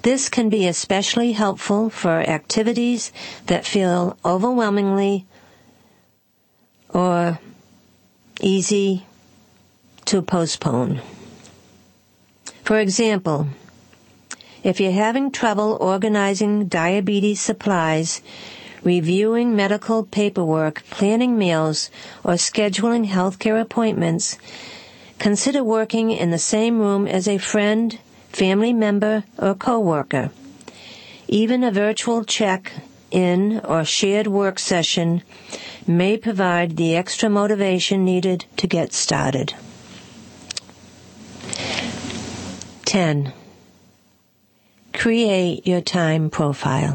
This can be especially helpful for activities that feel overwhelmingly or easy to postpone. For example, if you're having trouble organizing diabetes supplies, reviewing medical paperwork, planning meals, or scheduling healthcare appointments, consider working in the same room as a friend, family member, or coworker. Even a virtual check-in or shared work session may provide the extra motivation needed to get started. 10. Create your time profile.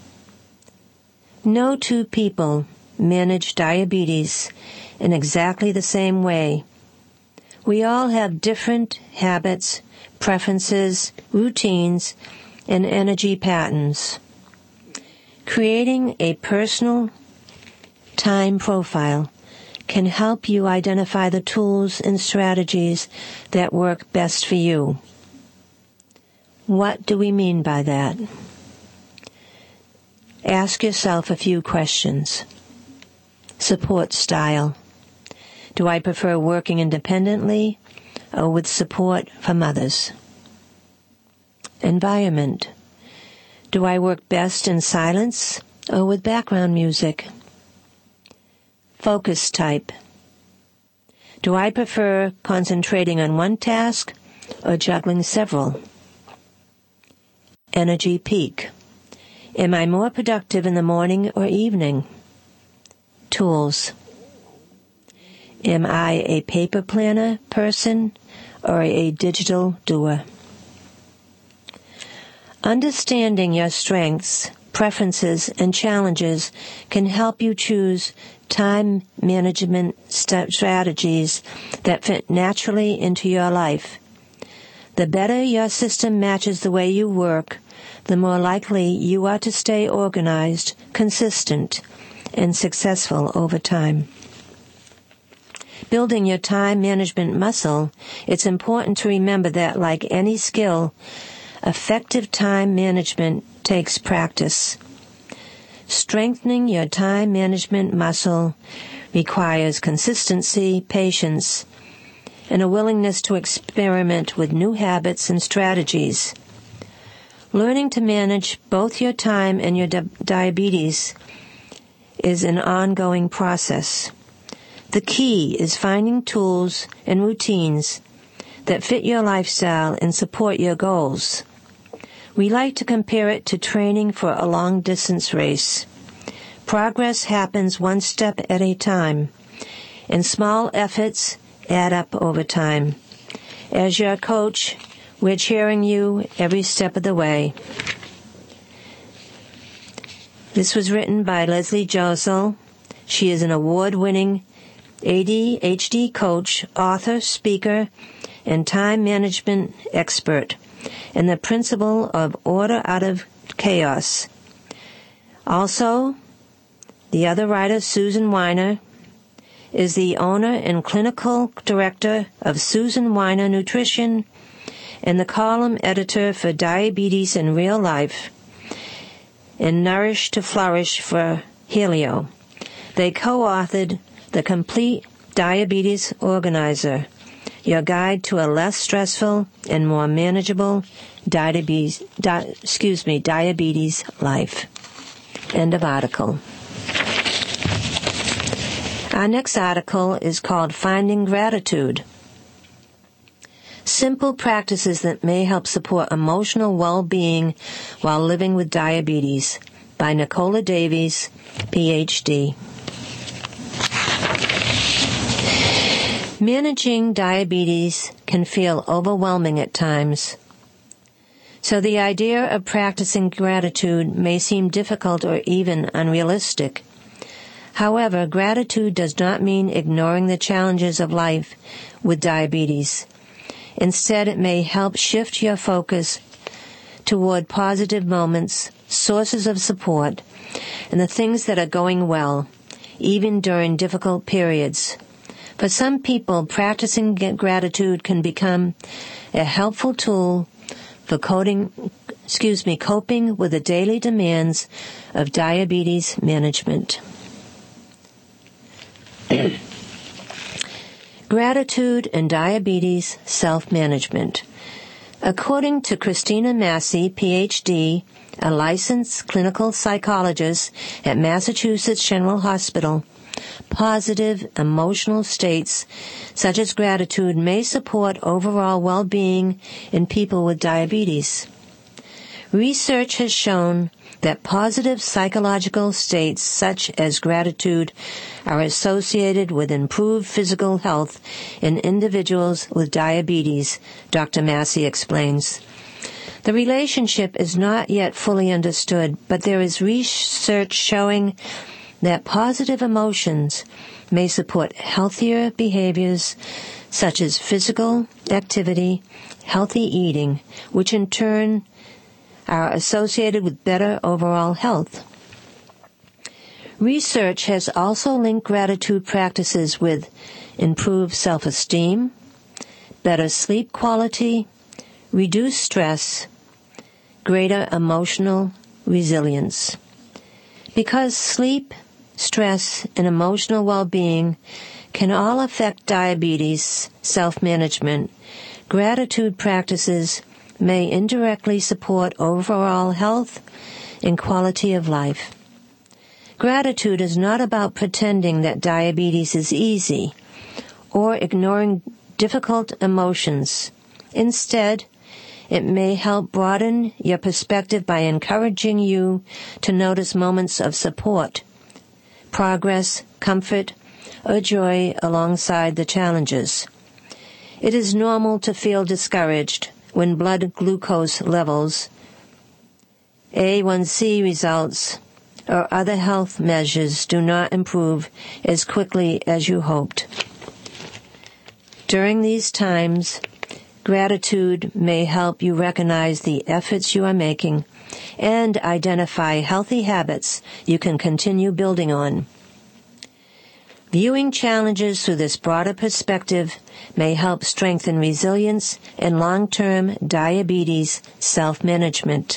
No two people manage diabetes in exactly the same way. We all have different habits, preferences, routines, and energy patterns. Creating a personal time profile can help you identify the tools and strategies that work best for you. What do we mean by that? Ask yourself a few questions. Support style. Do I prefer working independently or with support from others? Environment. Do I work best in silence or with background music? Focus type. Do I prefer concentrating on one task or juggling several? Energy peak. Am I more productive in the morning or evening? Tools. Am I a paper planner person or a digital doer? Understanding your strengths, preferences, and challenges can help you choose time management strategies that fit naturally into your life. The better your system matches the way you work, the more likely you are to stay organized, consistent, and successful over time. Building your time management muscle, it's important to remember that, like any skill, effective time management takes practice. Strengthening your time management muscle requires consistency, patience, and a willingness to experiment with new habits and strategies. Learning to manage both your time and your diabetes is an ongoing process. The key is finding tools and routines that fit your lifestyle and support your goals. We like to compare it to training for a long-distance race. Progress happens one step at a time, and small efforts add up over time. As your coach, we're cheering you every step of the way. This was written by Leslie Josel. She is an award-winning ADHD coach, author, speaker, and time management expert, and the principle of order out of chaos. Also, the other writer, Susan Weiner, is the owner and clinical director of Susan Weiner Nutrition and the column editor for Diabetes in Real Life and Nourish to Flourish for Helio. They co-authored The Complete Diabetes Organizer, your guide to a less stressful and more manageable diabetes life. End of article. Our next article is called Finding Gratitude. Simple practices that may help support emotional well-being while living with diabetes, by Nicola Davies, Ph.D. Managing diabetes can feel overwhelming at times, so the idea of practicing gratitude may seem difficult or even unrealistic. However, gratitude does not mean ignoring the challenges of life with diabetes. Instead, it may help shift your focus toward positive moments, sources of support, and the things that are going well, even during difficult periods. For some people, practicing gratitude can become a helpful tool for coping coping with the daily demands of diabetes management. Gratitude and diabetes self-management. According to Christina Massey, Ph.D., a licensed clinical psychologist at Massachusetts General Hospital, positive emotional states such as gratitude may support overall well-being in people with diabetes. Research has shown that positive psychological states such as gratitude are associated with improved physical health in individuals with diabetes, Dr. Massey explains. The relationship is not yet fully understood, but there is research showing that positive emotions may support healthier behaviors such as physical activity, healthy eating, which in turn are associated with better overall health. Research has also linked gratitude practices with improved self-esteem, better sleep quality, reduced stress, greater emotional resilience. Because sleep, stress, and emotional well-being can all affect diabetes self-management, gratitude practices may indirectly support overall health and quality of life. Gratitude is not about pretending that diabetes is easy or ignoring difficult emotions. Instead, it may help broaden your perspective by encouraging you to notice moments of support, progress, comfort, or joy alongside the challenges. It is normal to feel discouraged when blood glucose levels, A1C results, or other health measures do not improve as quickly as you hoped. During these times, gratitude may help you recognize the efforts you are making and identify healthy habits you can continue building on. Viewing challenges through this broader perspective may help strengthen resilience and long-term diabetes self-management.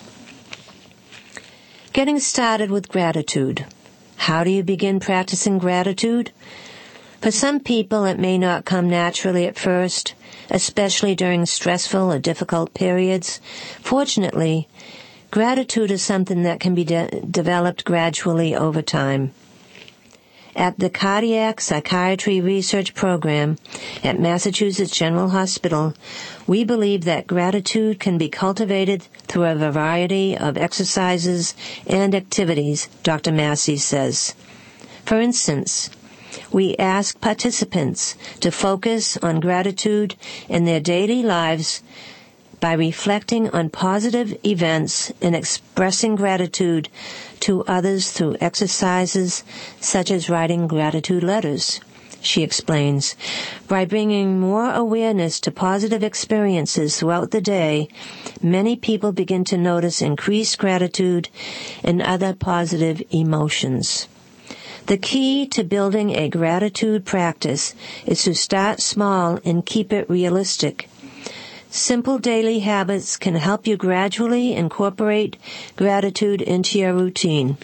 Getting started with gratitude. How do you begin practicing gratitude? For some people, it may not come naturally at first, especially during stressful or difficult periods. Fortunately, gratitude is something that can be developed gradually over time. At the Cardiac Psychiatry Research Program at Massachusetts General Hospital, we believe that gratitude can be cultivated through a variety of exercises and activities, Dr. Massey says. For instance, we ask participants to focus on gratitude in their daily lives by reflecting on positive events and expressing gratitude to others through exercises such as writing gratitude letters. She explains, by bringing more awareness to positive experiences throughout the day, many people begin to notice increased gratitude and other positive emotions. The key to building a gratitude practice is to start small and keep it realistic. Simple daily habits can help you gradually incorporate gratitude into your routine.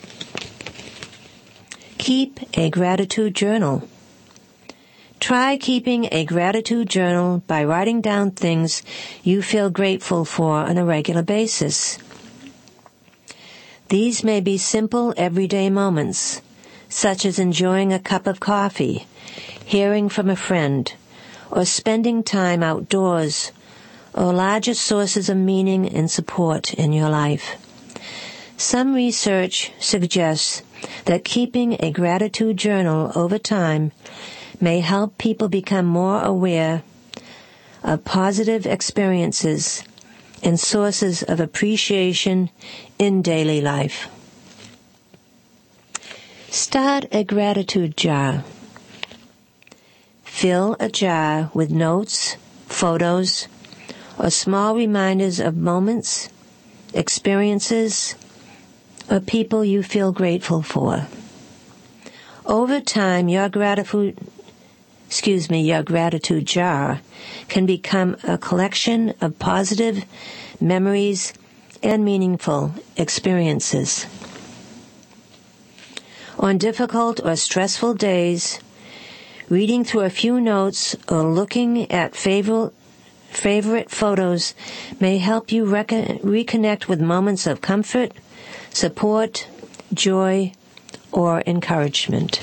Keep a gratitude journal. Try keeping a gratitude journal by writing down things you feel grateful for on a regular basis. These may be simple everyday moments, such as enjoying a cup of coffee, hearing from a friend, or spending time outdoors, or larger sources of meaning and support in your life. Some research suggests that keeping a gratitude journal over time may help people become more aware of positive experiences and sources of appreciation in daily life. Start a gratitude jar. Fill a jar with notes, photos, or small reminders of moments, experiences, or people you feel grateful for. Over time, your gratitude jar can become a collection of positive memories and meaningful experiences. On difficult or stressful days, reading through a few notes or looking at favorite photos may help you reconnect with moments of comfort, support, joy, or encouragement.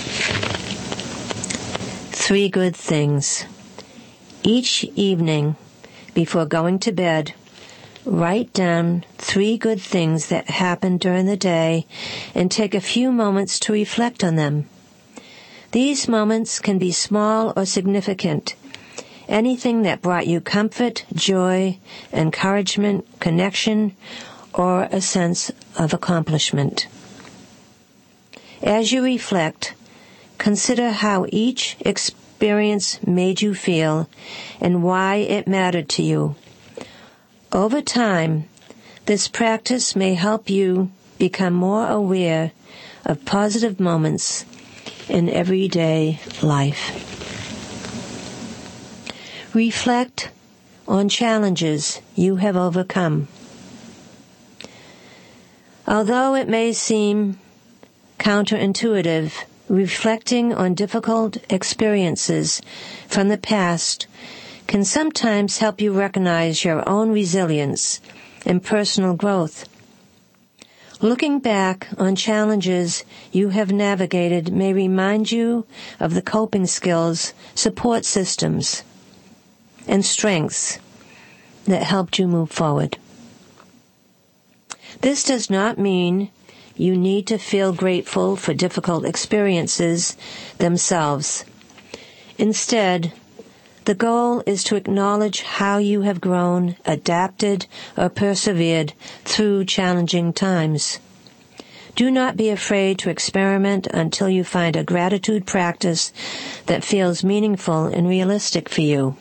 3 good things. Each evening, before going to bed, write down 3 good things that happened during the day and take a few moments to reflect on them. These moments can be small or significant. Anything that brought you comfort, joy, encouragement, connection, or a sense of accomplishment. As you reflect, consider how each experience made you feel and why it mattered to you. Over time, this practice may help you become more aware of positive moments in everyday life. Reflect on challenges you have overcome. Although it may seem counterintuitive, reflecting on difficult experiences from the past can sometimes help you recognize your own resilience and personal growth. Looking back on challenges you have navigated may remind you of the coping skills, support systems, and strengths that helped you move forward. This does not mean you need to feel grateful for difficult experiences themselves. Instead, the goal is to acknowledge how you have grown, adapted, or persevered through challenging times. Do not be afraid to experiment until you find a gratitude practice that feels meaningful and realistic for you.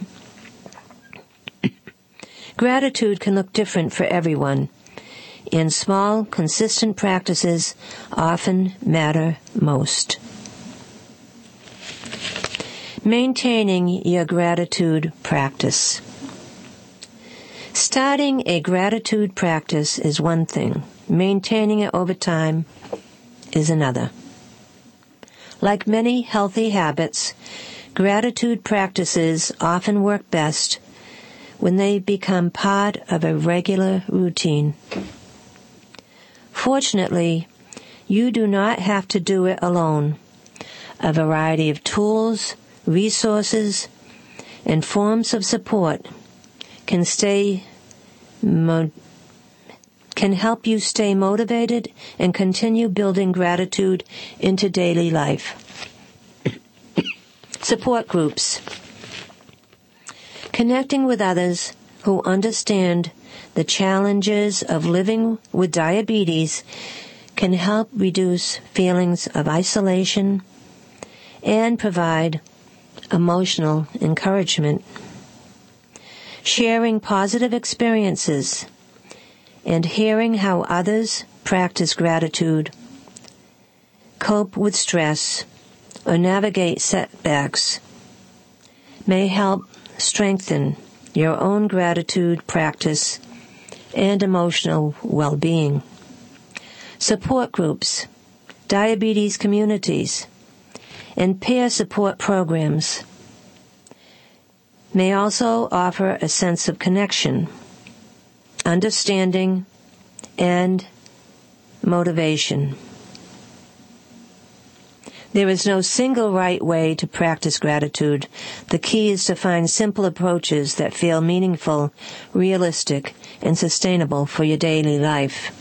Gratitude can look different for everyone, and small, consistent practices often matter most. Maintaining your gratitude practice. Starting a gratitude practice is one thing. Maintaining it over time is another. Like many healthy habits, gratitude practices often work best when they become part of a regular routine. Fortunately, you do not have to do it alone. A variety of tools, resources, and forms of support can help you stay motivated and continue building gratitude into daily life. Support groups. Connecting with others who understand the challenges of living with diabetes can help reduce feelings of isolation and provide emotional encouragement. Sharing positive experiences and hearing how others practice gratitude, cope with stress, or navigate setbacks may help strengthen your own gratitude practice and emotional well-being. Support groups, diabetes communities, and peer support programs may also offer a sense of connection, understanding, and motivation. There is no single right way to practice gratitude. The key is to find simple approaches that feel meaningful, realistic, and sustainable for your daily life.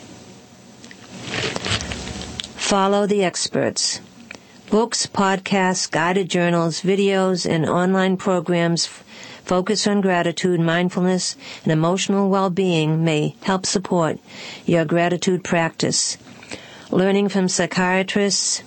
Follow the experts. Books, podcasts, guided journals, videos, and online programs focused on gratitude, mindfulness, and emotional well-being may help support your gratitude practice. Learning from psychiatrists,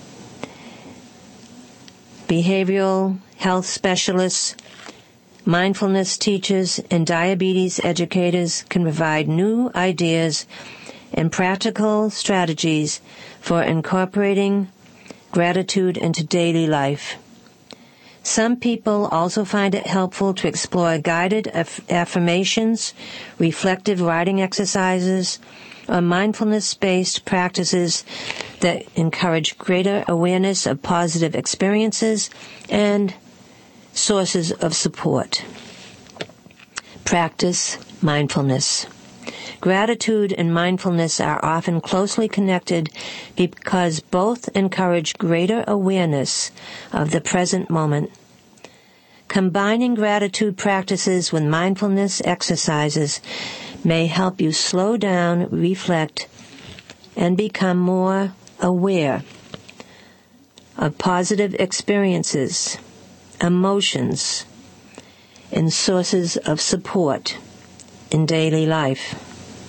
behavioral health specialists, mindfulness teachers, and diabetes educators can provide new ideas and practical strategies for incorporating gratitude into daily life. Some people also find it helpful to explore guided affirmations, reflective writing exercises, or mindfulness-based practices that encourage greater awareness of positive experiences and sources of support. Practice mindfulness. Gratitude and mindfulness are often closely connected because both encourage greater awareness of the present moment. Combining gratitude practices with mindfulness exercises may help you slow down, reflect, and become more aware of positive experiences, emotions, and sources of support in daily life.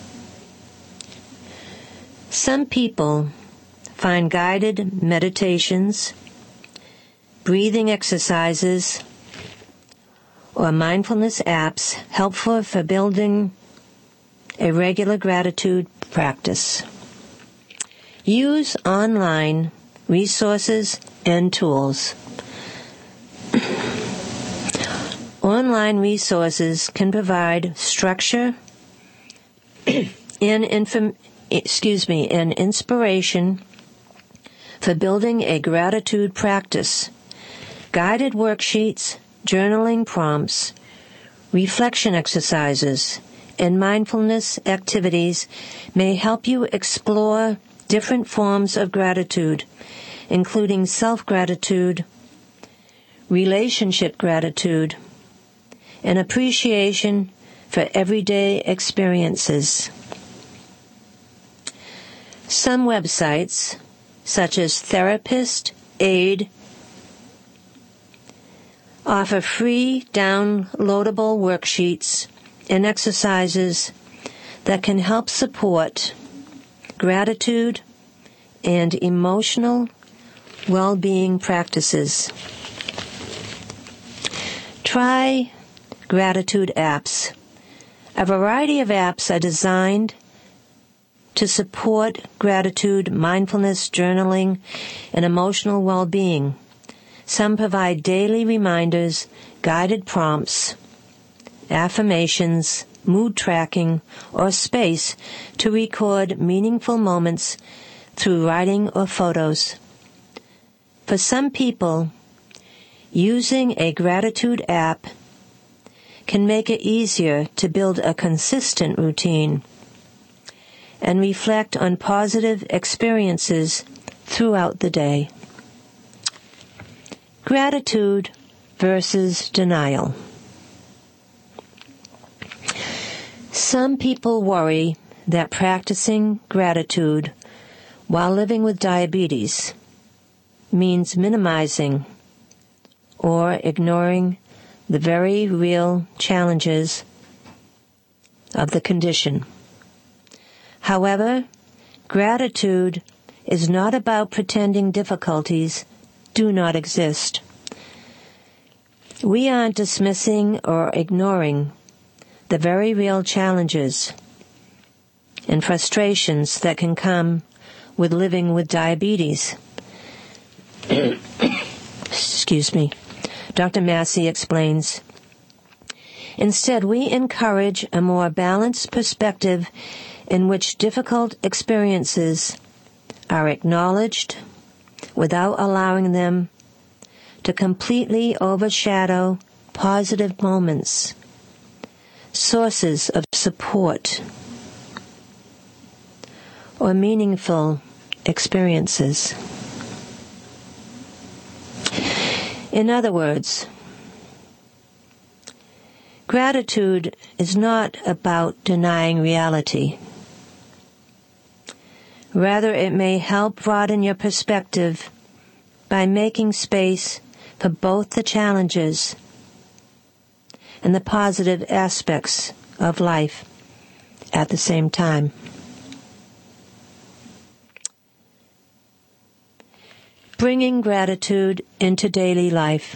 Some people find guided meditations, breathing exercises, or mindfulness apps helpful for building a regular gratitude practice. Use online resources and tools. Online resources can provide structure and inspiration for building a gratitude practice. Guided worksheets, journaling prompts, reflection exercises, and mindfulness activities may help you explore different forms of gratitude, including self-gratitude, relationship gratitude, and appreciation for everyday experiences. Some websites, such as Therapist Aid, offer free downloadable worksheets and exercises that can help support gratitude and emotional well-being practices. Try gratitude apps. A variety of apps are designed to support gratitude, mindfulness, journaling, and emotional well-being. Some provide daily reminders, guided prompts, affirmations, mood tracking, or space to record meaningful moments through writing or photos. For some people, using a gratitude app can make it easier to build a consistent routine and reflect on positive experiences throughout the day. Gratitude versus denial. Some people worry that practicing gratitude while living with diabetes means minimizing or ignoring the very real challenges of the condition. However, gratitude is not about pretending difficulties do not exist. We aren't dismissing or ignoring the very real challenges and frustrations that can come with living with diabetes. Excuse me. Dr. Massey explains, instead, we encourage a more balanced perspective in which difficult experiences are acknowledged without allowing them to completely overshadow positive moments, sources of support, or meaningful experiences. In other words, gratitude is not about denying reality. Rather, it may help broaden your perspective by making space for both the challenges and the positive aspects of life at the same time. Bringing gratitude into daily life.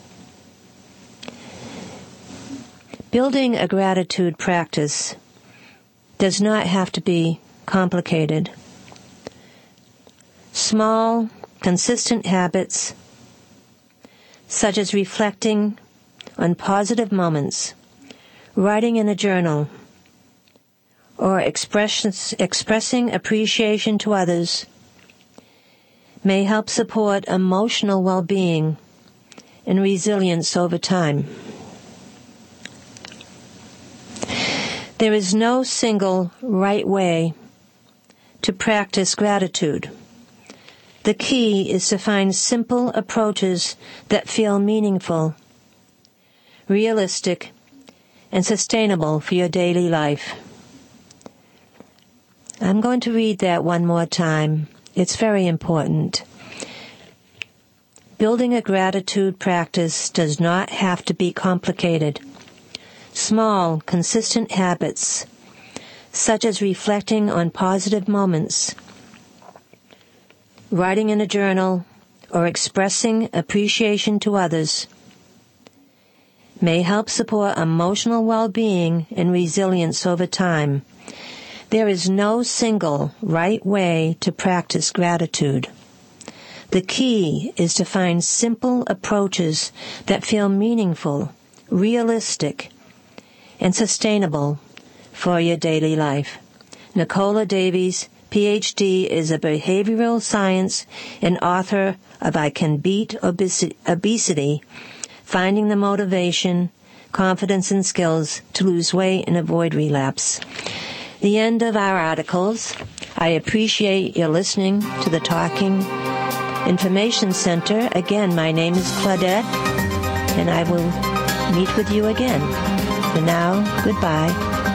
Building a gratitude practice does not have to be complicated. Small, consistent habits, such as reflecting on positive moments, writing in a journal, or expressing appreciation to others, may help support emotional well-being and resilience over time. There is no single right way to practice gratitude. The key is to find simple approaches that feel meaningful, realistic, and sustainable for your daily life. I'm going to read that one more time. It's very important. Building a gratitude practice does not have to be complicated. Small, consistent habits, such as reflecting on positive moments, writing in a journal, or expressing appreciation to others, may help support emotional well-being and resilience over time. There is no single right way to practice gratitude. The key is to find simple approaches that feel meaningful, realistic, and sustainable for your daily life. Nicola Davies, Ph.D., is a behavioral science and author of I Can Beat Obesity, Finding the Motivation, Confidence, and Skills to Lose Weight and Avoid Relapse. The end of our articles. I appreciate your listening to the Talking Information Center. Again, my name is Claudette, and I will meet with you again. For now, goodbye.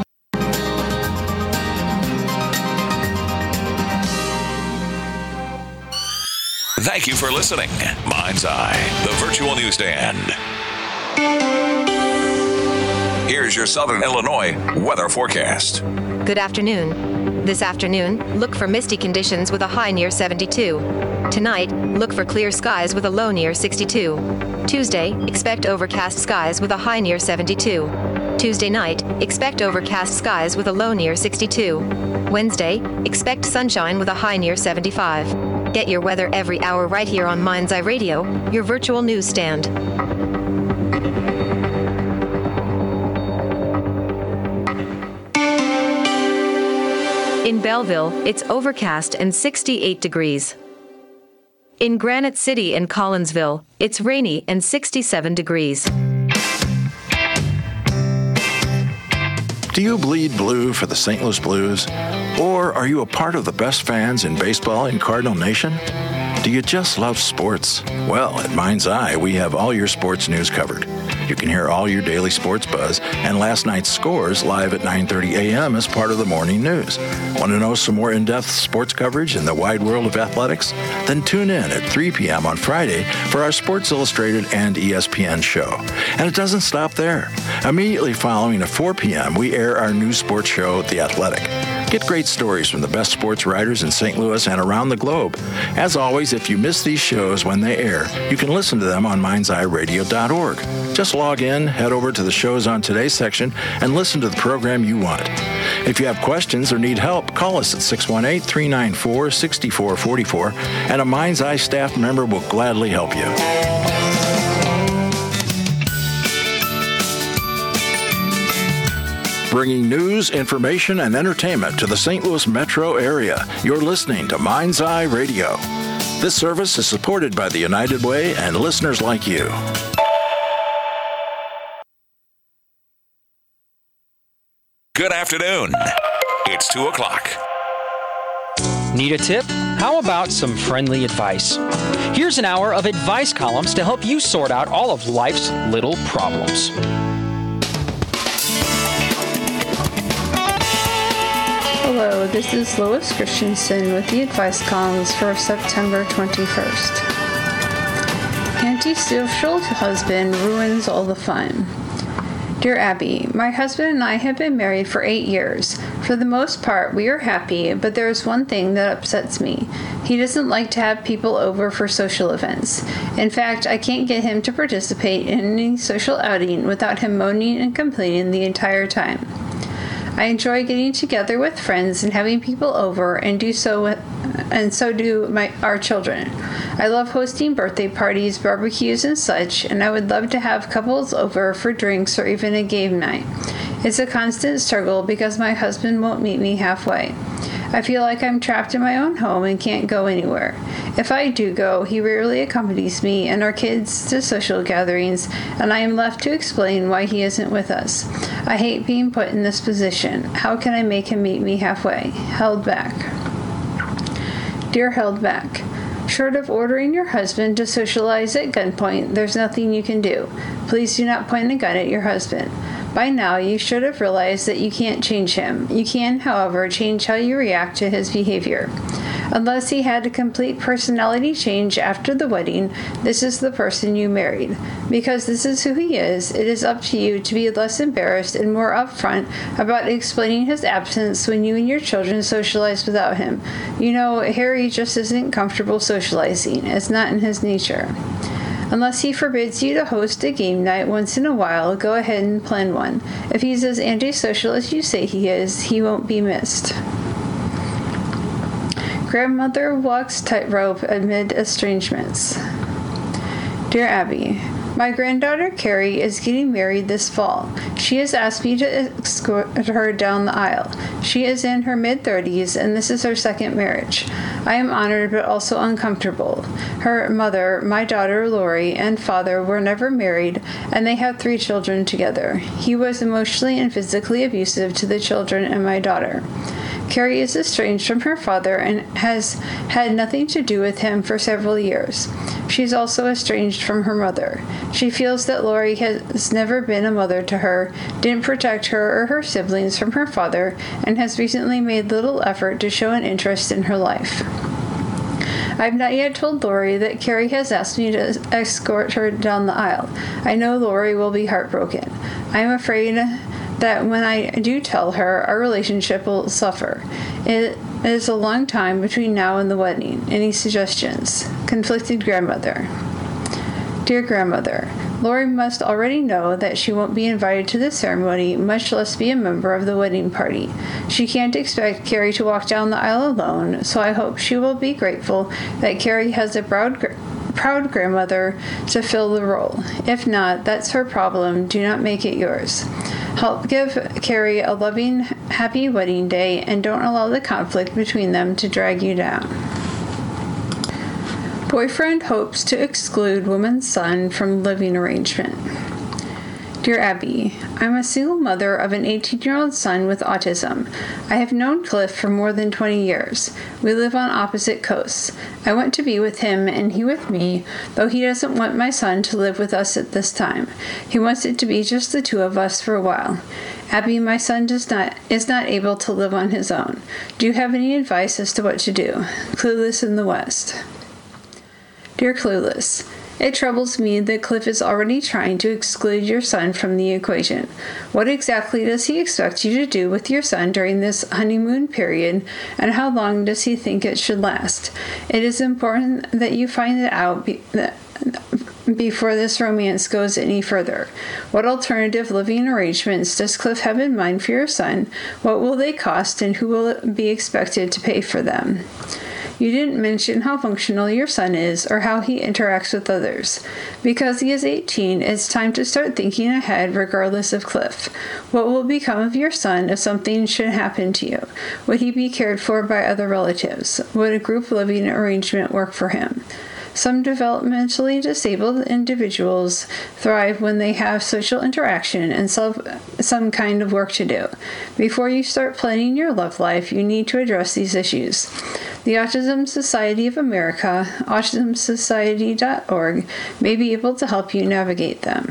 Thank you for listening. Mind's Eye, the virtual newsstand. Here's your Southern Illinois weather forecast. Good afternoon. This afternoon, look for misty conditions with a high near 72. Tonight, look for clear skies with a low near 62. Tuesday, expect overcast skies with a high near 72. Tuesday night, expect overcast skies with a low near 62. Wednesday, expect sunshine with a high near 75. Get your weather every hour right here on Mind's Eye Radio, your virtual newsstand. In Belleville, it's overcast and 68 degrees. In Granite City and Collinsville, it's rainy and 67 degrees. Do you bleed blue for the St. Louis Blues? Or are you a part of the best fans in baseball in Cardinal Nation? Do you just love sports? Well, at Mind's Eye, we have all your sports news covered. You can hear all your daily sports buzz and last night's scores live at 9:30 a.m. as part of the morning news. Want to know some more in-depth sports coverage in the wide world of athletics? Then tune in at 3 p.m. on Friday for our Sports Illustrated and ESPN show. And it doesn't stop there. Immediately following at 4 p.m., we air our new sports show, The Athletic. Get great stories from the best sports writers in St. Louis and around the globe. As always, if you miss these shows when they air, you can listen to them on mindseyeradio.org. Just log in, head over to the shows on today's section, and listen to the program you want. If you have questions or need help, call us at 618-394-6444, and a Mind's Eye staff member will gladly help you. Bringing news, information, and entertainment to the St. Louis metro area. You're listening to Mind's Eye Radio. This service is supported by the United Way and listeners like you. Good afternoon. It's 2 o'clock. Need a tip? How about some friendly advice? Here's an hour of advice columns to help you sort out all of life's little problems. Hello, this is Lois Christensen with the advice columns for September 21st. Antisocial husband ruins all the fun. Dear Abby, my husband and I have been married for 8 years. For the most part, we are happy, but there is one thing that upsets me. He doesn't like to have people over for social events. In fact, I can't get him to participate in any social outing without him moaning and complaining the entire time. I enjoy getting together with friends and having people over, and so do our children. I love hosting birthday parties, barbecues, and such, and I would love to have couples over for drinks or even a game night. It's a constant struggle because my husband won't meet me halfway. I feel like I'm trapped in my own home and can't go anywhere. If I do go, he rarely accompanies me and our kids to social gatherings, and I am left to explain why he isn't with us. I hate being put in this position. How can I make him meet me halfway? Held back. Dear Held Back, short of ordering your husband to socialize at gunpoint, there's nothing you can do. Please do not point a gun at your husband. By now, you should have realized that you can't change him. You can, however, change how you react to his behavior. Unless he had a complete personality change after the wedding, this is the person you married. Because this is who he is, it is up to you to be less embarrassed and more upfront about explaining his absence when you and your children socialize without him. You know, Harry just isn't comfortable socializing. It's not in his nature. Unless he forbids you to host a game night once in a while, go ahead and plan one. If he's as antisocial as you say he is, he won't be missed. Grandmother walks tightrope amid estrangements. Dear Abby, my granddaughter Carrie is getting married this fall. She has asked me to escort her down the aisle. She is in her mid-30s, and this is her second marriage. I am honored but also uncomfortable. Her mother, my daughter Lori, and father were never married, and they have 3 children together. He was emotionally and physically abusive to the children and my daughter. Carrie is estranged from her father and has had nothing to do with him for several years. She is also estranged from her mother. She feels that Lori has never been a mother to her, didn't protect her or her siblings from her father, and has recently made little effort to show an interest in her life. I have not yet told Lori that Carrie has asked me to escort her down the aisle. I know Lori will be heartbroken. I am afraid that when I do tell her, our relationship will suffer. It is a long time between now and the wedding. Any suggestions? Conflicted Grandmother. Dear Grandmother, Lori must already know that she won't be invited to the ceremony, much less be a member of the wedding party. She can't expect Carrie to walk down the aisle alone, so I hope she will be grateful that Carrie has a proud grandmother to fill the role. If not, that's her problem. Do not make it yours. Help give Carrie a loving, happy wedding day, and don't allow the conflict between them to drag you down. Boyfriend hopes to exclude woman's son from living arrangement. Dear Abby, I'm a single mother of an 18-year-old son with autism. I have known Cliff for more than 20 years. We live on opposite coasts. I want to be with him and he with me, though he doesn't want my son to live with us at this time. He wants it to be just the 2 of us for a while. Abby, my son is not able to live on his own. Do you have any advice as to what to do? Clueless in the West. Dear Clueless, it troubles me that Cliff is already trying to exclude your son from the equation. What exactly does he expect you to do with your son during this honeymoon period, and how long does he think it should last? It is important that you find it out before this romance goes any further. What alternative living arrangements does Cliff have in mind for your son? What will they cost, and who will be expected to pay for them? You didn't mention how functional your son is or how he interacts with others. Because he is 18, it's time to start thinking ahead regardless of Cliff. What will become of your son if something should happen to you? Would he be cared for by other relatives? Would a group living arrangement work for him? Some developmentally disabled individuals thrive when they have social interaction and some kind of work to do. Before you start planning your love life, you need to address these issues. The Autism Society of America, autismsociety.org, may be able to help you navigate them.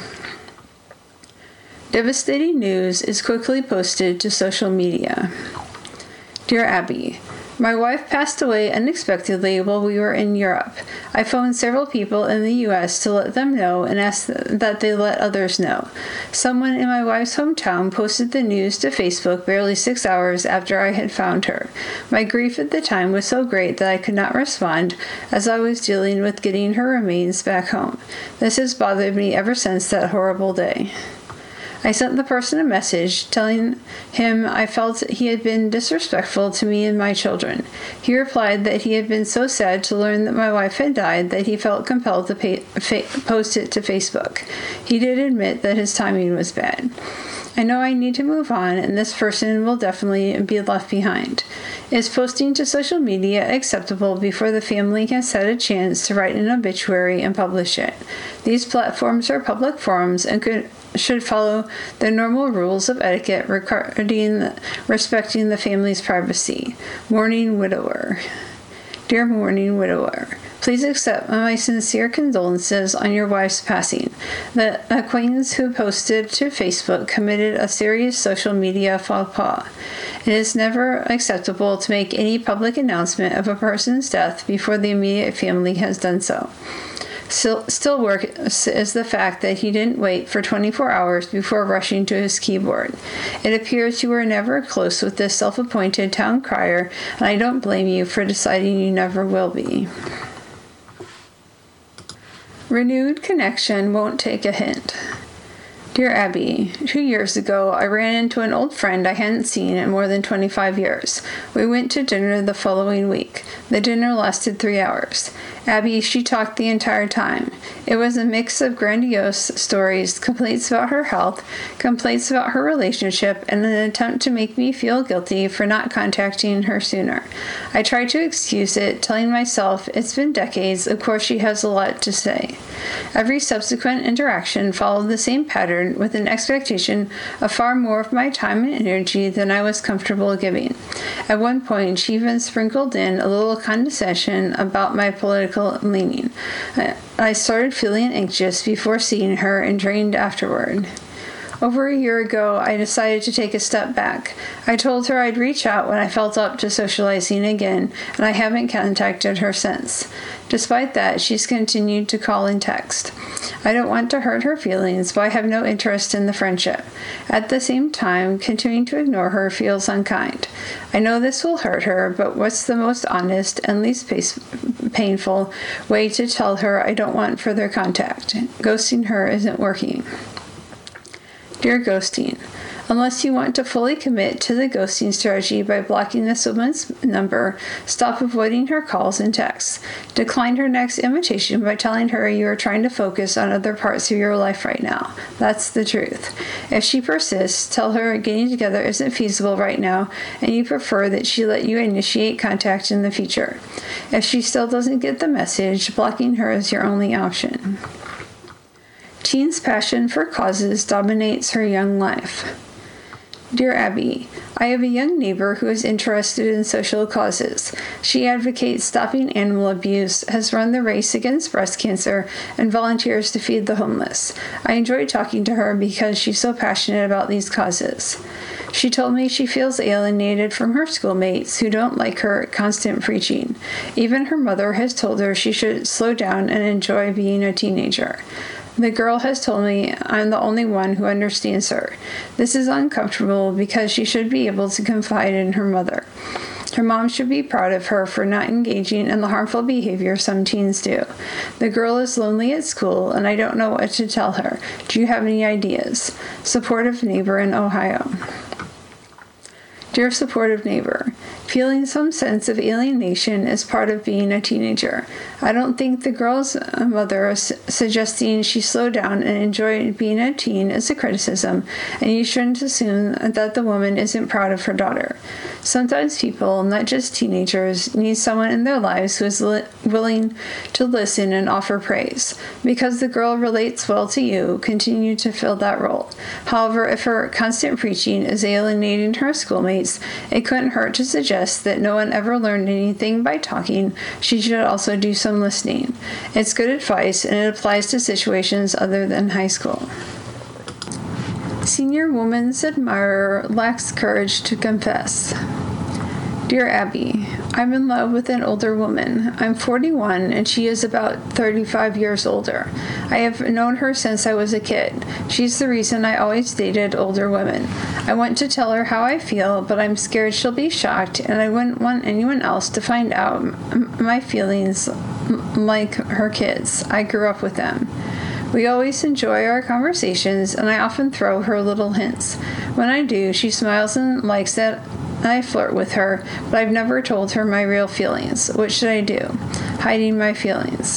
Devastating news is quickly posted to social media. Dear Abby, my wife passed away unexpectedly while we were in Europe. I phoned several people in the U.S. to let them know and asked that they let others know. Someone in my wife's hometown posted the news to Facebook barely 6 hours after I had found her. My grief at the time was so great that I could not respond as I was dealing with getting her remains back home. This has bothered me ever since that horrible day. I sent the person a message telling him I felt he had been disrespectful to me and my children. He replied that he had been so sad to learn that my wife had died that he felt compelled to post it to Facebook. He did admit that his timing was bad. I know I need to move on, and this person will definitely be left behind. Is posting to social media acceptable before the family has had a chance to write an obituary and publish it? These platforms are public forums and should follow the normal rules of etiquette regarding respecting the family's privacy. Mourning widower. Dear mourning widower, please accept my sincere condolences on your wife's passing. The acquaintance who posted to Facebook committed a serious social media faux pas. It is never acceptable to make any public announcement of a person's death before the immediate family has done so. Still worse is the fact that he didn't wait for 24 hours before rushing to his keyboard. It appears you were never close with this self-appointed town crier, and I don't blame you for deciding you never will be. Renewed connection won't take a hint. Dear Abby, 2 years ago, I ran into an old friend I hadn't seen in more than 25 years. We went to dinner the following week. The dinner lasted 3 hours. Abby, she talked the entire time. It was a mix of grandiose stories, complaints about her health, complaints about her relationship, and an attempt to make me feel guilty for not contacting her sooner. I tried to excuse it, telling myself it's been decades, of course she has a lot to say. Every subsequent interaction followed the same pattern with an expectation of far more of my time and energy than I was comfortable giving. At one point, she even sprinkled in a little condescension about my political leaning. I started feeling anxious before seeing her and drained afterward. Over a year ago, I decided to take a step back. I told her I'd reach out when I felt up to socializing again, and I haven't contacted her since. Despite that, she's continued to call and text. I don't want to hurt her feelings, but I have no interest in the friendship. At the same time, continuing to ignore her feels unkind. I know this will hurt her, but what's the most honest and least painful way to tell her I don't want further contact? Ghosting her isn't working. Dear ghosting, unless you want to fully commit to the ghosting strategy by blocking this woman's number, stop avoiding her calls and texts. Decline her next invitation by telling her you are trying to focus on other parts of your life right now. That's the truth. If she persists, tell her getting together isn't feasible right now and you prefer that she let you initiate contact in the future. If she still doesn't get the message, blocking her is your only option. Teen's passion for causes dominates her young life. Dear Abby, I have a young neighbor who is interested in social causes. She advocates stopping animal abuse, has run the race against breast cancer, and volunteers to feed the homeless. I enjoy talking to her because she's so passionate about these causes. She told me she feels alienated from her schoolmates who don't like her constant preaching. Even her mother has told her she should slow down and enjoy being a teenager. The girl has told me I'm the only one who understands her. This is uncomfortable because she should be able to confide in her mother. Her mom should be proud of her for not engaging in the harmful behavior some teens do. The girl is lonely at school, and I don't know what to tell her. Do you have any ideas? Supportive neighbor in Ohio. Dear supportive neighbor, feeling some sense of alienation is part of being a teenager. I don't think the girl's mother is suggesting she slow down and enjoy being a teen is a criticism, and you shouldn't assume that the woman isn't proud of her daughter. Sometimes people, not just teenagers, need someone in their lives who is willing to listen and offer praise. Because the girl relates well to you, continue to fill that role. However, if her constant preaching is alienating her schoolmates, it couldn't hurt to suggest that no one ever learned anything by talking. She should also do some listening. It's good advice, and it applies to situations other than high school. Senior woman's admirer lacks courage to confess. Dear Abby, I'm in love with an older woman. I'm 41 and she is about 35 years older. I have known her since I was a kid. She's the reason I always dated older women. I want to tell her how I feel, but I'm scared she'll be shocked and I wouldn't want anyone else to find out my feelings like her kids. I grew up with them. We always enjoy our conversations, and I often throw her little hints. When I do, she smiles and likes that I flirt with her, but I've never told her my real feelings. What should I do? Hiding my feelings.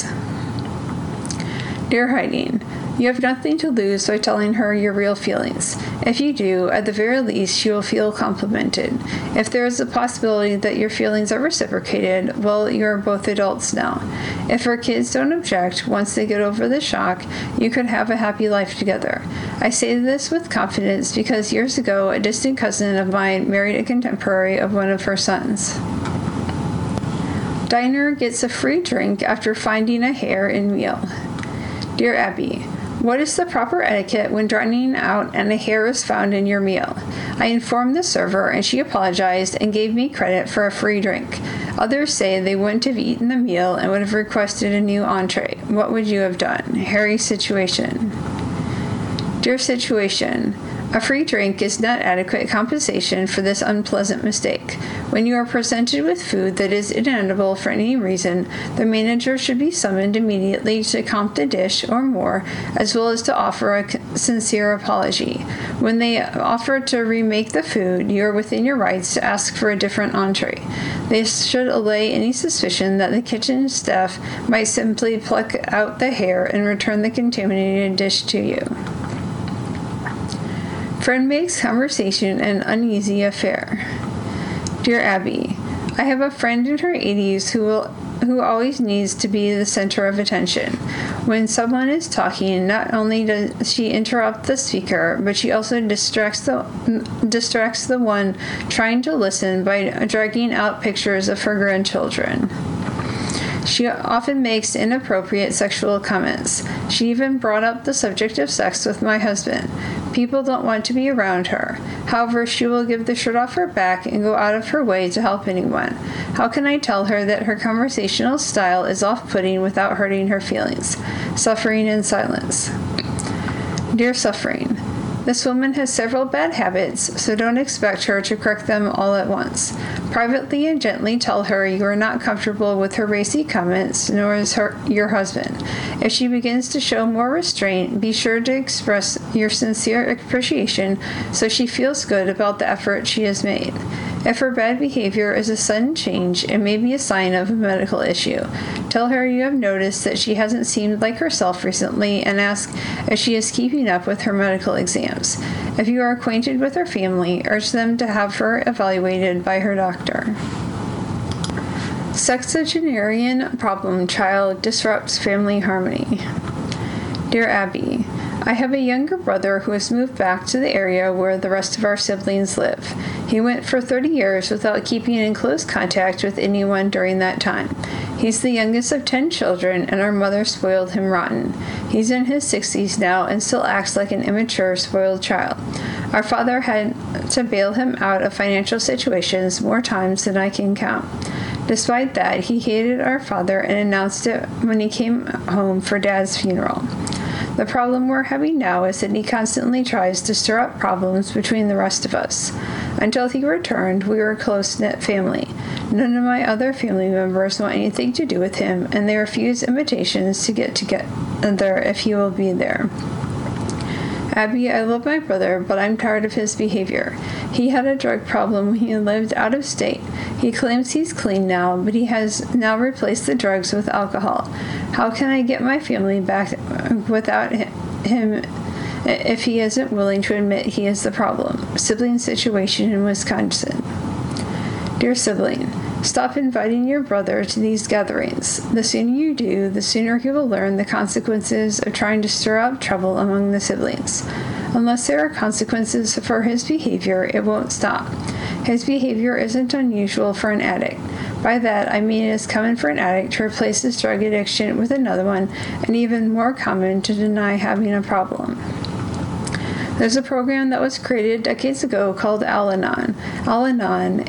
Dear Hiding, you have nothing to lose by telling her your real feelings. If you do, at the very least, she will feel complimented. If there is a possibility that your feelings are reciprocated, well, you are both adults now. If her kids don't object, once they get over the shock, you could have a happy life together. I say this with confidence because years ago, a distant cousin of mine married a contemporary of one of her sons. Diner gets a free drink after finding a hair in meal. Dear Abby, what is the proper etiquette when dining out and a hair is found in your meal? I informed the server and she apologized and gave me credit for a free drink. Others say they wouldn't have eaten the meal and would have requested a new entree. What would you have done? Hairy situation. Dear situation, a free drink is not adequate compensation for this unpleasant mistake. When you are presented with food that is inedible for any reason, the manager should be summoned immediately to comp the dish or more, as well as to offer a sincere apology. When they offer to remake the food, you are within your rights to ask for a different entree. This should allay any suspicion that the kitchen staff might simply pluck out the hair and return the contaminated dish to you. Friend makes conversation an uneasy affair. Dear Abby, I have a friend in her 80s who always needs to be the center of attention. When someone is talking, not only does she interrupt the speaker, but she also distracts the one trying to listen by dragging out pictures of her grandchildren. She often makes inappropriate sexual comments. She even brought up the subject of sex with my husband. People don't want to be around her. However, she will give the shirt off her back and go out of her way to help anyone. How can I tell her that her conversational style is off-putting without hurting her feelings? Suffering in silence. Dear Suffering, this woman has several bad habits, so don't expect her to correct them all at once. Privately and gently tell her you are not comfortable with her racy comments, nor is your husband. If she begins to show more restraint, be sure to express your sincere appreciation so she feels good about the effort she has made. If her bad behavior is a sudden change, it may be a sign of a medical issue. Tell her you have noticed that she hasn't seemed like herself recently and ask if she is keeping up with her medical exams. If you are acquainted with her family, urge them to have her evaluated by her doctor. Sexagenarian problem child disrupts family harmony. Dear Abby, I have a younger brother who has moved back to the area where the rest of our siblings live. He went for 30 years without keeping in close contact with anyone during that time. He's the youngest of 10 children, and our mother spoiled him rotten. He's in his 60s now and still acts like an immature, spoiled child. Our father had to bail him out of financial situations more times than I can count. Despite that, he hated our father and announced it when he came home for Dad's funeral. The problem we're having now is that he constantly tries to stir up problems between the rest of us. Until he returned, we were a close-knit family. None of my other family members want anything to do with him, and they refuse invitations to get together if he will be there. Abby, I love my brother, but I'm tired of his behavior. He had a drug problem when he lived out of state. He claims he's clean now, but he has now replaced the drugs with alcohol. How can I get my family back without him if he isn't willing to admit he is the problem? Sibling situation in Wisconsin. Dear sibling, stop inviting your brother to these gatherings. The sooner you do, the sooner he will learn the consequences of trying to stir up trouble among the siblings. Unless there are consequences for his behavior, it won't stop. His behavior isn't unusual for an addict. By that, I mean it is common for an addict to replace his drug addiction with another one, and even more common to deny having a problem. There's a program that was created decades ago called Al-Anon. Al-Anon,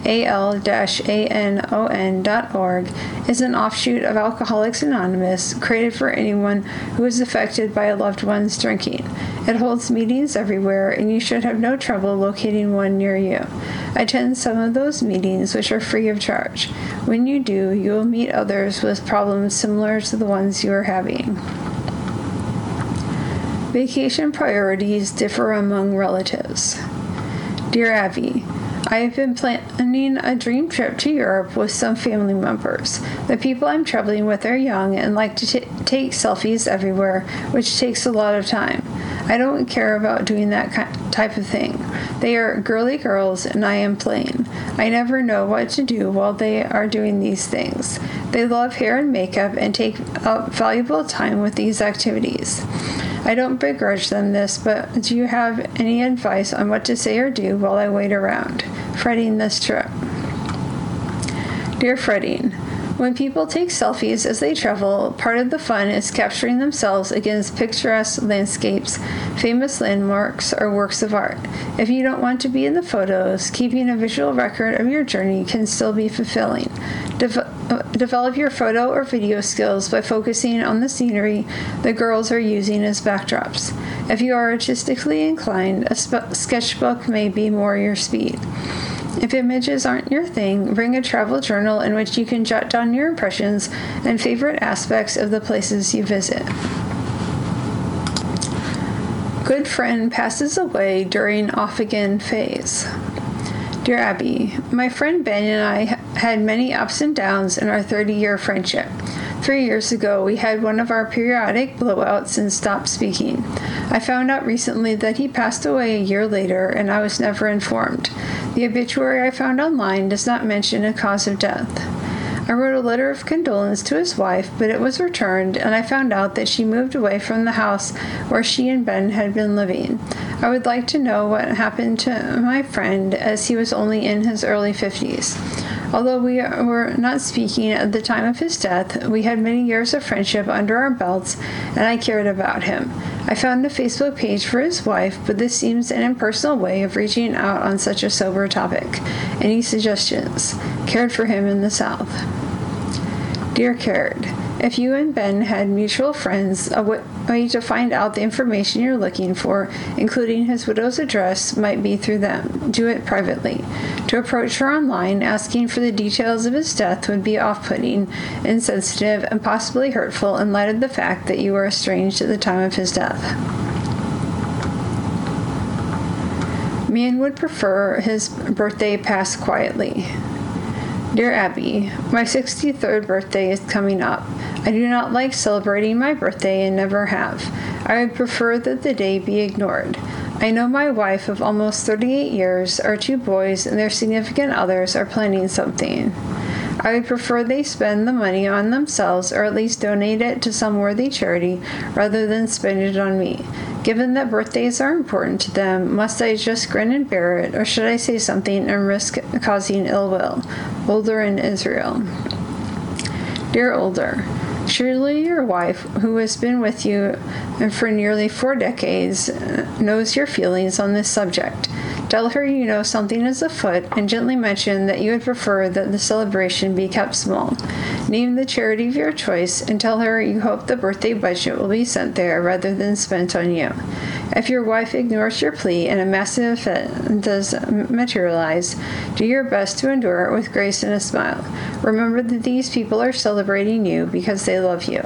al-anon.org, is an offshoot of Alcoholics Anonymous, created for anyone who is affected by a loved one's drinking. It holds meetings everywhere, and you should have no trouble locating one near you. Attend some of those meetings, which are free of charge. When you do, you will meet others with problems similar to the ones you are having. Vacation priorities differ among relatives. Dear Abby, I have been planning a dream trip to Europe with some family members. The people I'm traveling with are young and like to take selfies everywhere, which takes a lot of time. I don't care about doing that type of thing. They are girly girls and I am plain. I never know what to do while they are doing these things. They love hair and makeup and take up valuable time with these activities. I don't begrudge them this, but do you have any advice on what to say or do while I wait around? Fretting this trip. Dear Fretting, when people take selfies as they travel, part of the fun is capturing themselves against picturesque landscapes, famous landmarks, or works of art. If you don't want to be in the photos, keeping a visual record of your journey can still be fulfilling. Develop your photo or video skills by focusing on the scenery the girls are using as backdrops. If you are artistically inclined, a sketchbook may be more your speed. If images aren't your thing, bring a travel journal in which you can jot down your impressions and favorite aspects of the places you visit. Good friend passes away during off-again phase. Dear Abby, my friend Ben and I had many ups and downs in our 30-year friendship. 3 years ago, we had one of our periodic blowouts and stopped speaking. I found out recently that he passed away a year later, and I was never informed. The obituary I found online does not mention a cause of death. I wrote a letter of condolence to his wife, but it was returned, and I found out that she moved away from the house where she and Ben had been living. I would like to know what happened to my friend, as he was only in his early 50s. Although we were not speaking at the time of his death, we had many years of friendship under our belts, and I cared about him. I found a Facebook page for his wife, but this seems an impersonal way of reaching out on such a sober topic. Any suggestions? Cared for him in the South. Dear Cared, if you and Ben had mutual friends, a way to find out the information you're looking for, including his widow's address, might be through them. Do it privately. To approach her online asking for the details of his death would be off-putting, insensitive, and possibly hurtful in light of the fact that you were estranged at the time of his death. Man would prefer his birthday pass quietly. Dear Abby, my 63rd birthday is coming up. I do not like celebrating my birthday and never have. I would prefer that the day be ignored. I know my wife of almost 38 years, our 2 boys, and their significant others are planning something. I would prefer they spend the money on themselves or at least donate it to some worthy charity rather than spend it on me. Given that birthdays are important to them, must I just grin and bear it, or should I say something and risk causing ill will? Older in Israel. Dear Older, surely your wife, who has been with you for nearly 4 decades, knows your feelings on this subject. Tell her you know something is afoot and gently mention that you would prefer that the celebration be kept small. Name the charity of your choice and tell her you hope the birthday budget will be sent there rather than spent on you. If your wife ignores your plea and a massive event does materialize, do your best to endure it with grace and a smile. Remember that these people are celebrating you because they love you.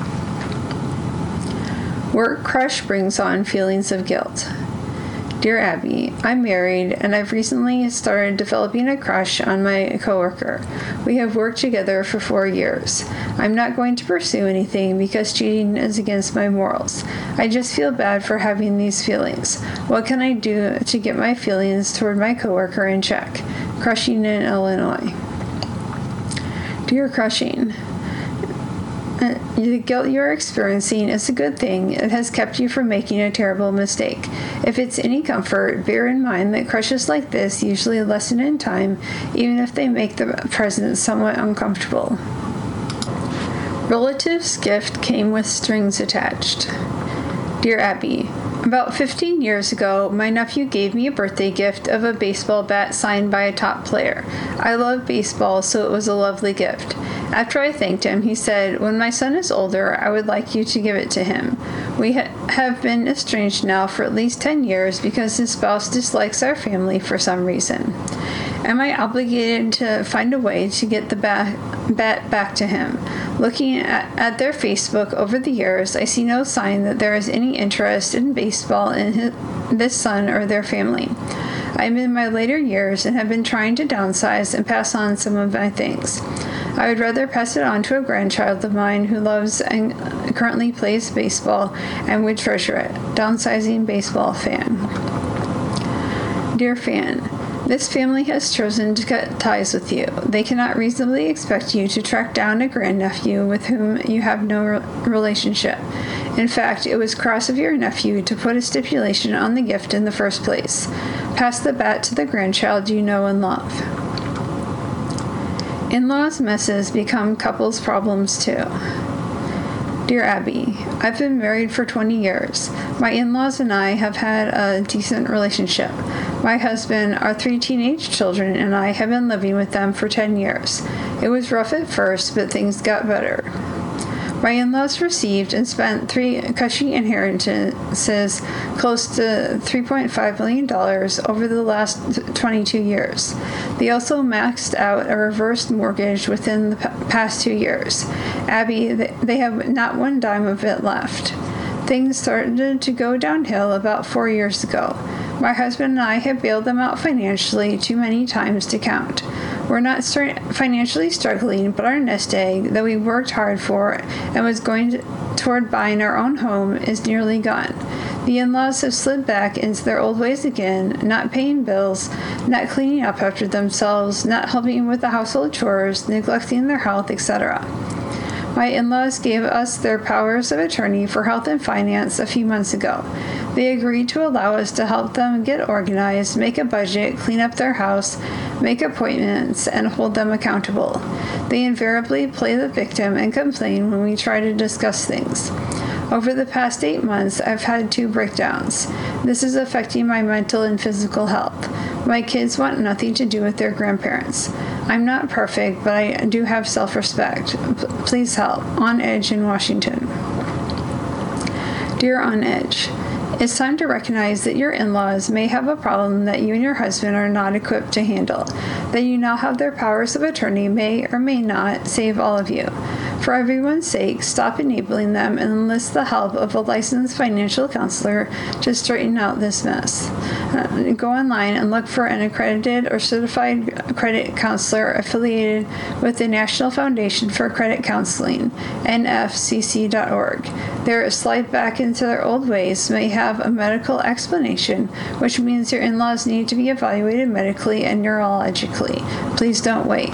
Work crush brings on feelings of guilt. Dear Abby, I'm married and I've recently started developing a crush on my coworker. We have worked together for 4 years. I'm not going to pursue anything because cheating is against my morals. I just feel bad for having these feelings. What can I do to get my feelings toward my coworker in check? Crushing in Illinois. Dear Crushing, the guilt you're experiencing is a good thing. It has kept you from making a terrible mistake. If it's any comfort, bear in mind that crushes like this usually lessen in time, even if they make the present somewhat uncomfortable. Relative's gift came with strings attached. Dear Abby, about 15 years ago, my nephew gave me a birthday gift of a baseball bat signed by a top player. I love baseball, so it was a lovely gift. After I thanked him, he said, "When my son is older, I would like you to give it to him." We have been estranged now for at least 10 years because his spouse dislikes our family for some reason. Am I obligated to find a way to get the bat back to him? Looking at their Facebook over the years, I see no sign that there is any interest in baseball in this son or their family. I'm in my later years and have been trying to downsize and pass on some of my things. I would rather pass it on to a grandchild of mine who loves and currently plays baseball and would treasure it. Downsizing baseball fan. Dear fan, this family has chosen to cut ties with you. They cannot reasonably expect you to track down a grandnephew with whom you have no relationship. In fact, it was cross of your nephew to put a stipulation on the gift in the first place. Pass the bat to the grandchild you know and love. In-laws' messes become couples' problems too. Dear Abby, I've been married for 20 years. My in-laws and I have had a decent relationship. My husband, our 3 teenage children, and I have been living with them for 10 years. It was rough at first, but things got better. My in-laws received and spent 3 cushy inheritances close to $3.5 million over the last 22 years. They also maxed out a reverse mortgage within the past 2 years. Abby, they have not one dime of it left. Things started to go downhill about 4 years ago. My husband and I have bailed them out financially too many times to count. We're not financially struggling, but our nest egg that we worked hard for and was going toward buying our own home is nearly gone. The in-laws have slid back into their old ways again, not paying bills, not cleaning up after themselves, not helping with the household chores, neglecting their health, etc. My in-laws gave us their powers of attorney for health and finance a few months ago. They agreed to allow us to help them get organized, make a budget, clean up their house, make appointments, and hold them accountable. They invariably play the victim and complain when we try to discuss things. Over the past 8 months, I've had 2 breakdowns. This is affecting my mental and physical health. My kids want nothing to do with their grandparents. I'm not perfect, but I do have self-respect. Please help. On Edge in Washington. Dear On Edge, it's time to recognize that your in-laws may have a problem that you and your husband are not equipped to handle. That you now have their powers of attorney may or may not save all of you. For everyone's sake, stop enabling them and enlist the help of a licensed financial counselor to straighten out this mess. Go online and look for an accredited or certified credit counselor affiliated with the National Foundation for Credit Counseling, nfcc.org. Their slide back into their old ways may have a medical explanation, which means your in-laws need to be evaluated medically and neurologically. Please don't wait.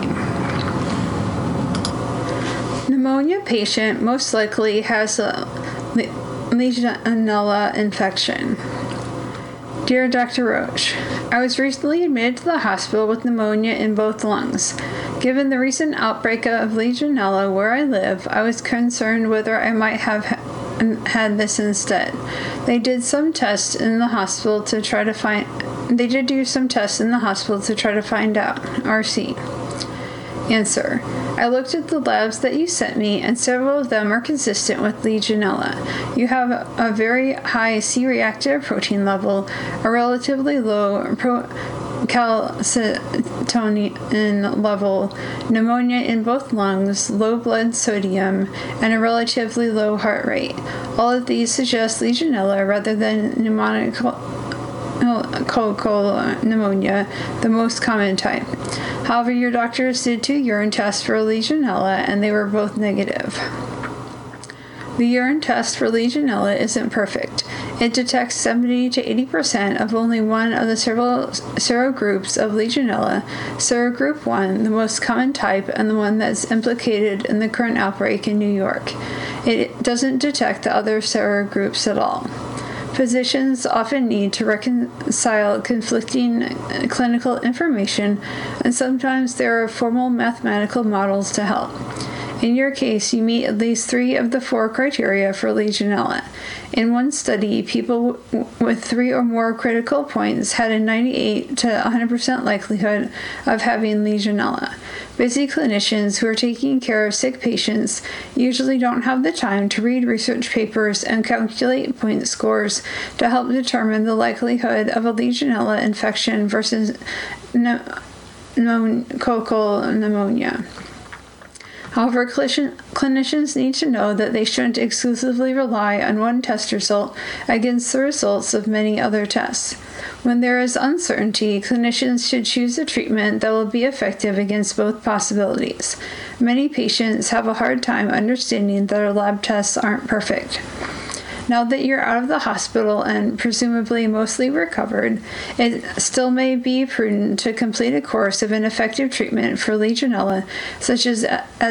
Pneumonia patient most likely has a Legionella infection. Dear Dr. Roche, I was recently admitted to the hospital with pneumonia in both lungs. Given the recent outbreak of Legionella where I live, I was concerned whether I might have had this instead. They did do some tests in the hospital to try to find out. RC. Answer. I looked at the labs that you sent me, and several of them are consistent with Legionella. You have a very high C-reactive protein level, a relatively low calcitonin level, pneumonia in both lungs, low blood sodium, and a relatively low heart rate. All of these suggest Legionella rather than pneumococcal pneumonia, the most common type. However, your doctors did 2 urine tests for Legionella, and they were both negative. The urine test for Legionella isn't perfect. It detects 70 to 80% of only one of the several serogroups of Legionella, serogroup 1, the most common type and the one that's implicated in the current outbreak in New York. It doesn't detect the other serogroups at all. Physicians often need to reconcile conflicting clinical information, and sometimes there are formal mathematical models to help. In your case, you meet at least 3 of the 4 criteria for Legionella. In one study, people with 3 or more critical points had a 98 to 100% likelihood of having Legionella. Busy clinicians who are taking care of sick patients usually don't have the time to read research papers and calculate point scores to help determine the likelihood of a Legionella infection versus pneumococcal pneumonia. However, clinicians need to know that they shouldn't exclusively rely on one test result against the results of many other tests. When there is uncertainty, clinicians should choose a treatment that will be effective against both possibilities. Many patients have a hard time understanding that our lab tests aren't perfect. Now that you're out of the hospital and presumably mostly recovered, it still may be prudent to complete a course of an effective treatment for Legionella, such as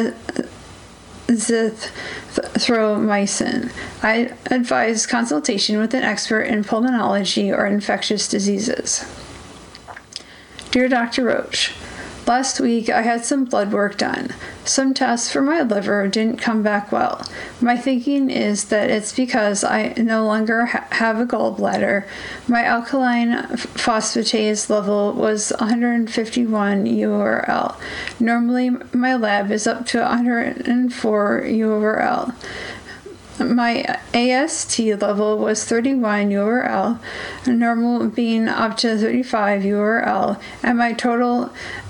azithromycin. I advise consultation with an expert in pulmonology or infectious diseases. Dear Dr. Roach, last week I had some blood work done. Some tests for my liver didn't come back well. My thinking is that it's because I no longer have a gallbladder. My alkaline phosphatase level was 151 URL. Normally my lab is up to 104 URL. My AST level was 31 URL, normal being up to 35 URL, and my total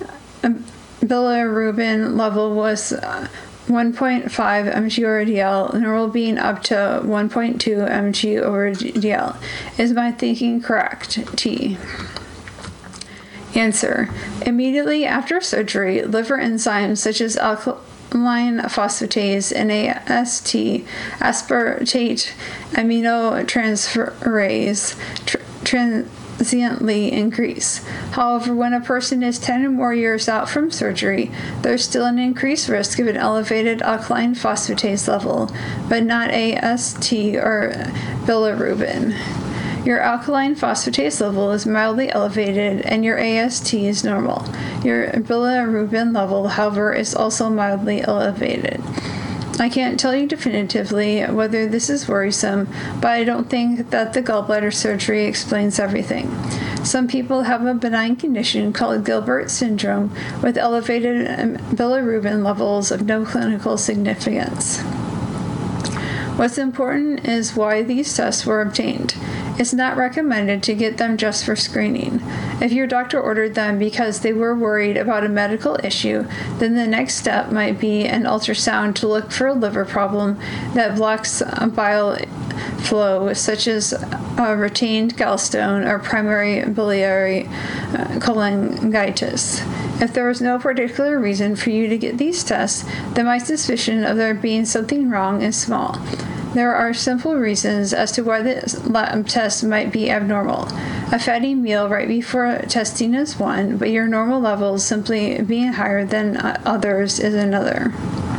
bilirubin level was 1.5 mg/dl, normal being up to 1.2 mg/dl. Is my thinking correct? T. Answer. Immediately after surgery, liver enzymes such as alkaline phosphatase and AST, aspartate aminotransferase, transiently increase. However, when a person is 10 or more years out from surgery, there's still an increased risk of an elevated alkaline phosphatase level, but not AST or bilirubin. Your alkaline phosphatase level is mildly elevated and your AST is normal. Your bilirubin level, however, is also mildly elevated. I can't tell you definitively whether this is worrisome, but I don't think that the gallbladder surgery explains everything. Some people have a benign condition called Gilbert syndrome with elevated bilirubin levels of no clinical significance. What's important is why these tests were obtained. It's not recommended to get them just for screening. If your doctor ordered them because they were worried about a medical issue, then the next step might be an ultrasound to look for a liver problem that blocks bile flow, such as a retained gallstone or primary biliary cholangitis. If there was no particular reason for you to get these tests, then my suspicion of there being something wrong is small. There are simple reasons as to why the lab test might be abnormal. A fatty meal right before testing is one, but your normal levels simply being higher than others is another.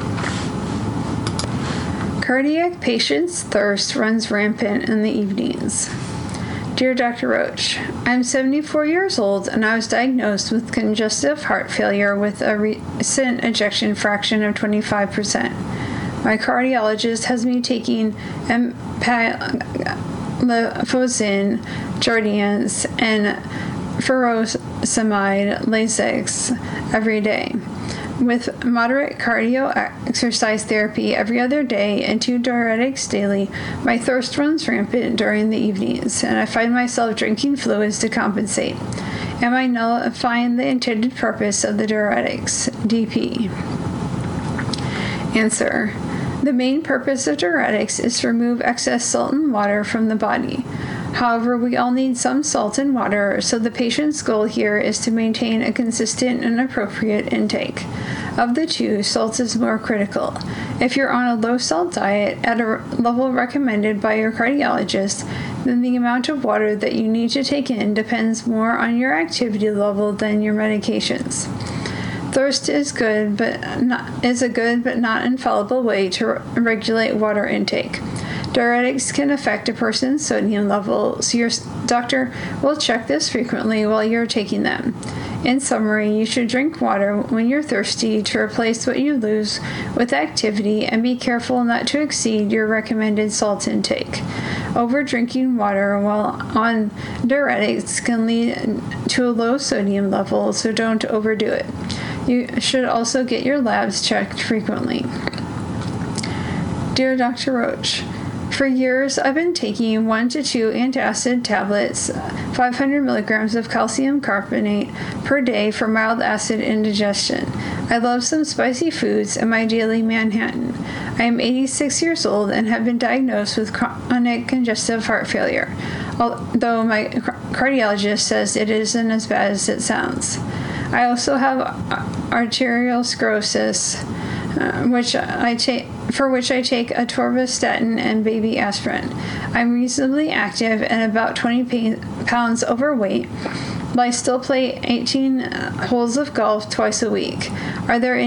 Cardiac patients' thirst runs rampant in the evenings. Dear Dr. Roach, I'm 74 years old and I was diagnosed with congestive heart failure with a recent ejection fraction of 25%. My cardiologist has me taking empagliflozin, Jardiance, and furosemide Lasix every day. With moderate cardio exercise therapy every other day and 2 diuretics daily, my thirst runs rampant during the evenings, and I find myself drinking fluids to compensate. Am I nullifying the intended purpose of the diuretics? DP. Answer. The main purpose of diuretics is to remove excess salt and water from the body. However, we all need some salt and water, so the patient's goal here is to maintain a consistent and appropriate intake. Of the two, salt is more critical. If you're on a low-salt diet at a level recommended by your cardiologist, then the amount of water that you need to take in depends more on your activity level than your medications. Thirst is a good but not infallible way to regulate water intake. Diuretics can affect a person's sodium level, so your doctor will check this frequently while you're taking them. In summary, you should drink water when you're thirsty to replace what you lose with activity and be careful not to exceed your recommended salt intake. Over-drinking water while on diuretics can lead to a low sodium level, so don't overdo it. You should also get your labs checked frequently. Dear Dr. Roach, For years, I've been taking 1 to 2 antacid tablets, 500 milligrams of calcium carbonate per day for mild acid indigestion. I love some spicy foods and my daily Manhattan. I am 86 years old and have been diagnosed with chronic congestive heart failure, although my cardiologist says it isn't as bad as it sounds. I also have arterial sclerosis, for which I take atorvastatin and baby aspirin. I'm reasonably active and about 20 pounds overweight, but I still play 18 holes of golf twice a week. Are there